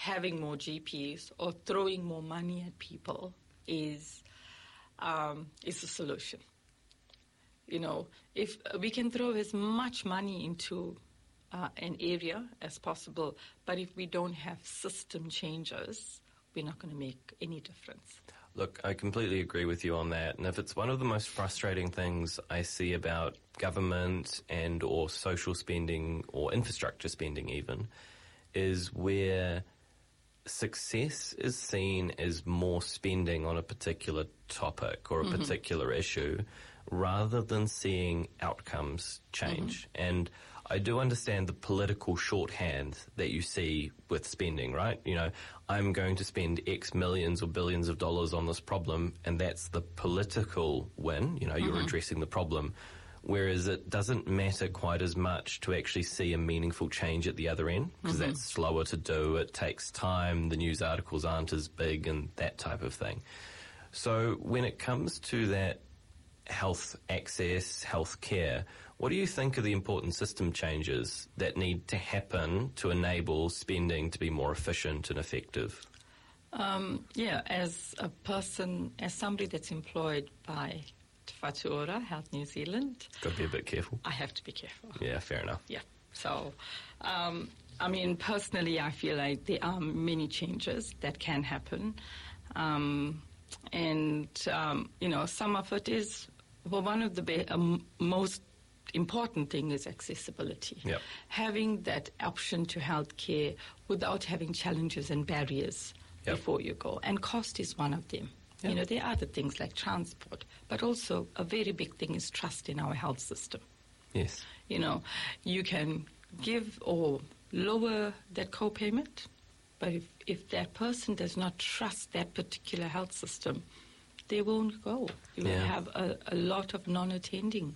having more GPs or throwing more money at people is a solution. If we can throw as much money into an area as possible, but if we don't have system changes, we're not going to make any difference. Look, I completely agree with you on that. And if it's one of the most frustrating things I see about government and or social spending or infrastructure spending even, is where success is seen as more spending on a particular topic or a particular issue rather than seeing outcomes change. And I do understand the political shorthand that you see with spending, right? I'm going to spend X millions or billions of dollars on this problem, and that's the political win. You're addressing the problem. Whereas it doesn't matter quite as much to actually see a meaningful change at the other end, because that's slower to do, it takes time, the news articles aren't as big and that type of thing. So when it comes to that health access, health care, what do you think are the important system changes that need to happen to enable spending to be more efficient and effective? As somebody that's employed by Te Whatu Ora, Health New Zealand. Got to be a bit careful. I have to be careful. Yeah, fair enough. Yeah. So, personally, I feel like there are many changes that can happen. Some of it is, one of the most important thing is accessibility. Yep. Having that option to healthcare without having challenges and barriers before you go. And cost is one of them. Yep. There are other things like transport, but also a very big thing is trust in our health system. Yes. You can give or lower that co-payment, but if that person does not trust that particular health system, they won't go. You will have a lot of non-attending.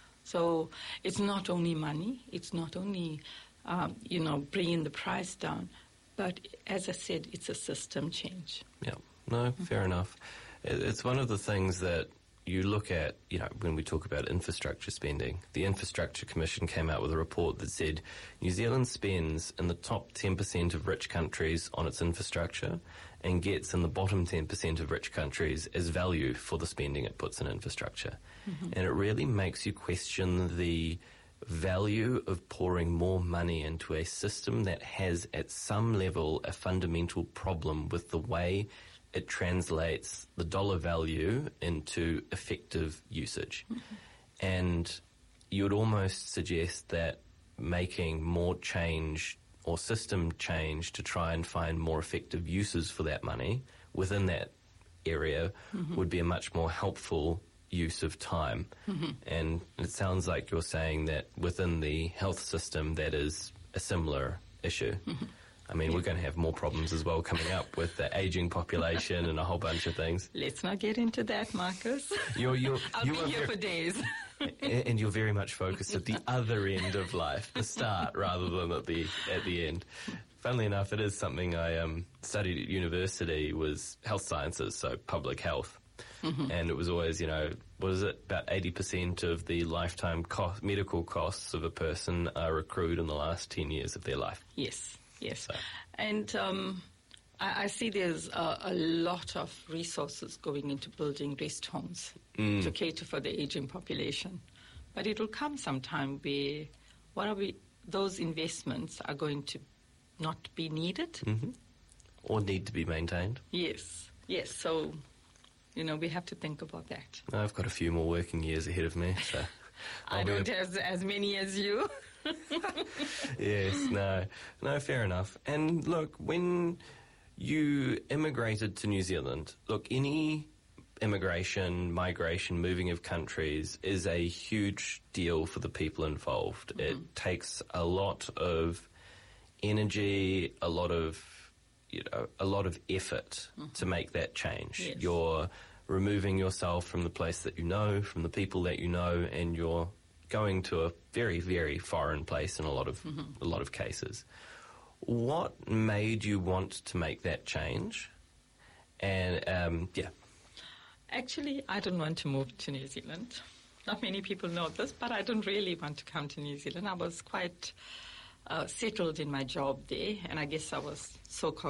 So it's not only money, it's not only, bringing the price down, but as I said, it's a system change. Yeah. No, fair enough. It's one of the things that you look at, when we talk about infrastructure spending. The Infrastructure Commission came out with a report that said New Zealand spends in the top 10% of rich countries on its infrastructure and gets in the bottom 10% of rich countries as value for the spending it puts in infrastructure. And it really makes you question the value of pouring more money into a system that has at some level a fundamental problem with the way it translates the dollar value into effective usage. And you would almost suggest that making more change or system change to try and find more effective uses for that money within that area would be a much more helpful use of time. And it sounds like you're saying that within the health system that is a similar issue. We're going to have more problems as well coming up with the aging population and a whole bunch of things. Let's not get into that, Marcus. I'll be here for days. And you're very much focused at the other end of life, the start, rather than at the end. Funnily enough, it is something I studied at university, was health sciences, so public health. And it was always, about 80% of the lifetime medical costs of a person are accrued in the last 10 years of their life. Yes. So. And I see there's a lot of resources going into building rest homes to cater for the aging population. But it will come sometime where those investments are going to not be needed. Or need to be maintained. Yes. So, we have to think about that. I've got a few more working years ahead of me, so I don't have as many as you. Yes, no, fair enough. And look, when you immigrated to New Zealand, any immigration, migration, moving of countries is a huge deal for the people involved. It takes a lot of energy, a lot of effort to make that change. Yes. You're removing yourself from the place that you know, from the people that you know, and you're going to a very, very foreign place in a lot of cases. What made you want to make that change? And Actually, I don't want to move to New Zealand. Not many people know this, but I don't really want to come to New Zealand. I was quite settled in my job there, and I guess I was so-called